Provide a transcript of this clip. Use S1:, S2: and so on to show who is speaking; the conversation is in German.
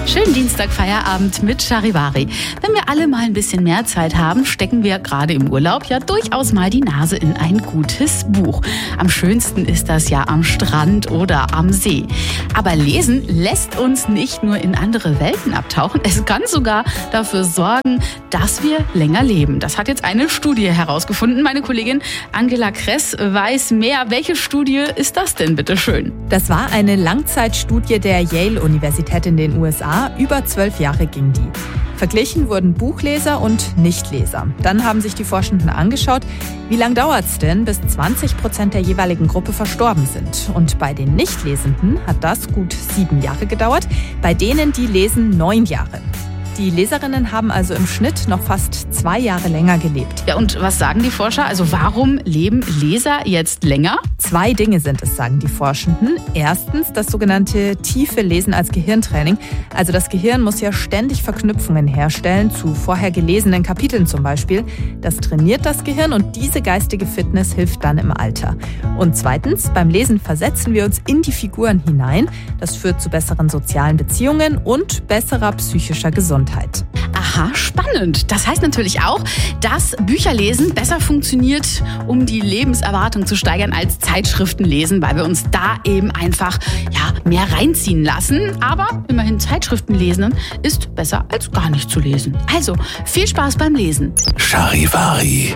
S1: Schönen Dienstag, Feierabend mit Charivari. Wenn wir alle mal ein bisschen mehr Zeit haben, stecken wir gerade im Urlaub ja durchaus mal die Nase in ein gutes Buch. Am schönsten ist das ja am Strand oder am See. Aber Lesen lässt uns nicht nur in andere Welten abtauchen, es kann sogar dafür sorgen, dass wir länger leben. Das hat jetzt eine Studie herausgefunden. Meine Kollegin Angela Kress weiß mehr. Welche Studie ist das denn, bitte schön?
S2: Das war eine Langzeitstudie der Yale-Universität in den USA. Über 12 Jahre ging die. Verglichen wurden Buchleser und Nichtleser. Dann haben sich die Forschenden angeschaut, wie lange dauert es denn, bis 20% der jeweiligen Gruppe verstorben sind. Und bei den Nichtlesenden hat das gut 7 Jahre gedauert, bei denen, die lesen, 9 Jahre. Die Leserinnen haben also im Schnitt noch fast 2 Jahre länger gelebt.
S1: Ja, und was sagen die Forscher? Also warum leben Leser jetzt länger?
S2: 2 Dinge sind es, sagen die Forschenden. Erstens das sogenannte tiefe Lesen als Gehirntraining. Also das Gehirn muss ja ständig Verknüpfungen herstellen, zu vorher gelesenen Kapiteln zum Beispiel. Das trainiert das Gehirn und diese geistige Fitness hilft dann im Alter. Und zweitens, beim Lesen versetzen wir uns in die Figuren hinein. Das führt zu besseren sozialen Beziehungen und besserer psychischer Gesundheit.
S1: Aha, spannend. Das heißt natürlich auch, dass Bücherlesen besser funktioniert, um die Lebenserwartung zu steigern als Zeitschriftenlesen, weil wir uns da eben einfach mehr reinziehen lassen. Aber immerhin Zeitschriftenlesen ist besser als gar nicht zu lesen. Also, viel Spaß beim Lesen.
S3: Charivari.